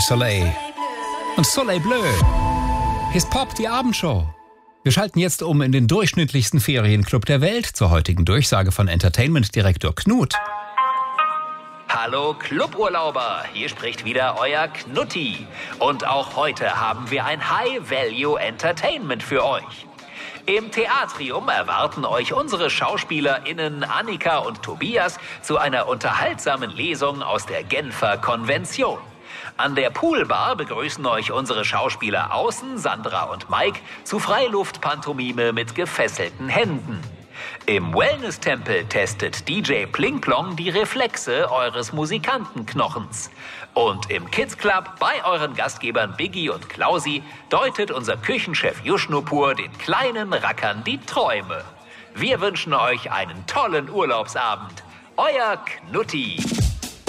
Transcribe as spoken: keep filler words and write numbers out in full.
Soleil und Soleil Bleu. Hier ist Pop, die Abendshow. Wir schalten jetzt um in den durchschnittlichsten Ferienclub der Welt zur heutigen Durchsage von Entertainment-Direktor Knut. Hallo Cluburlauber, hier spricht wieder euer Knutti. Und auch heute haben wir ein High-Value-Entertainment für euch. Im Theatrium erwarten euch unsere SchauspielerInnen Annika und Tobias zu einer unterhaltsamen Lesung aus der Genfer Konvention. An der Poolbar begrüßen euch unsere Schauspieler Außen, Sandra und Mike, zu Freiluftpantomime mit gefesselten Händen. Im Wellness-Tempel testet D J Plingplong die Reflexe eures Musikantenknochens. Und im Kids Club bei euren Gastgebern Biggie und Klausi deutet unser Küchenchef Yushnupur den kleinen Rackern die Träume. Wir wünschen euch einen tollen Urlaubsabend. Euer Knutti.